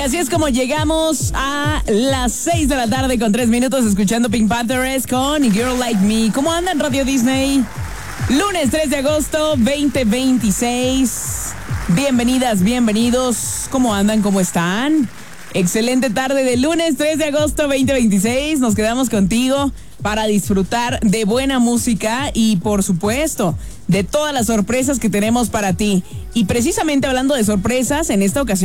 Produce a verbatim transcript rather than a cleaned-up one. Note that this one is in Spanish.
así es como llegamos a las seis de la tarde con tres minutos escuchando Pink Panthers con Girl Like Me. ¿Cómo andan, Radio Disney? Lunes tres de agosto veinte veintiséis. Bienvenidas, bienvenidos. ¿Cómo andan? ¿Cómo están? Excelente tarde de lunes tres de agosto veinte veintiséis. Nos quedamos contigo para disfrutar de buena música y, por supuesto, de todas las sorpresas que tenemos para ti. Y precisamente hablando de sorpresas, en esta ocasión